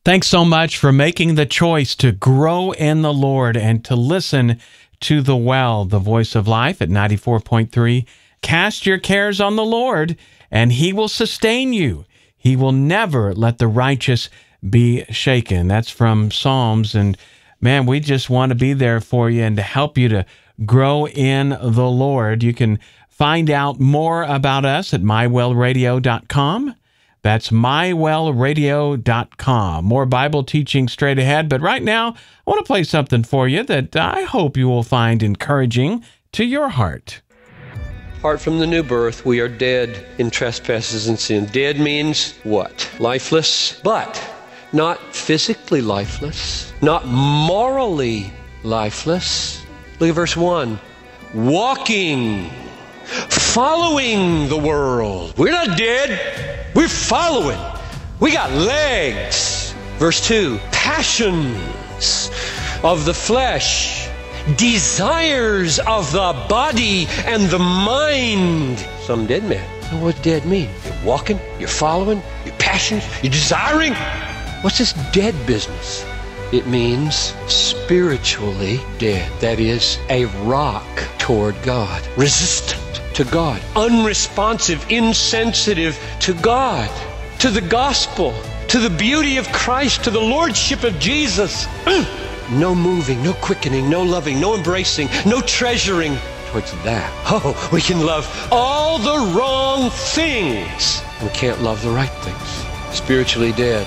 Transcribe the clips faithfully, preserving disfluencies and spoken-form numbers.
Thanks so much for making the choice to grow in the Lord and to listen to The Well, the voice of life at ninety-four point three. Cast your cares on the Lord, and He will sustain you. He will never let the righteous be shaken. That's from Psalms. And man, we just want to be there for you and to help you to grow in the Lord. You can find out more about us at my well radio dot com. That's my well radio dot com. More Bible teaching straight ahead. But right now, I want to play something for you that I hope you will find encouraging to your heart. Apart from the new birth, we are dead in trespasses and sin. Dead means what? Lifeless, but not physically lifeless, not morally lifeless. Look at verse one. Walking, following the world. We're not dead. We're following. We got legs. Verse two. Passions of the flesh, desires of the body and the mind. Some dead man. And what dead mean? You're walking, you're following, your passions, you're desiring. What's this dead business? It means spiritually dead. That is, a rock toward God, resistant to God, unresponsive, insensitive to God, to the gospel, to the beauty of Christ, to the lordship of Jesus. No moving, no quickening, no loving, no embracing, no treasuring towards that. Oh, we can love all the wrong things. We can't love the right things. Spiritually dead.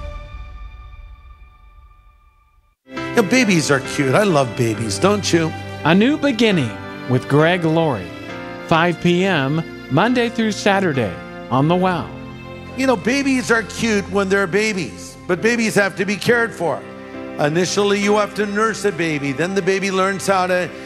You know, babies are cute. I love babies, don't you? A New Beginning with Greg Laurie. five p.m. Monday through Saturday on The Well. You know, babies are cute when they're babies, but babies have to be cared for. Initially, you have to nurse a baby. Then the baby learns how to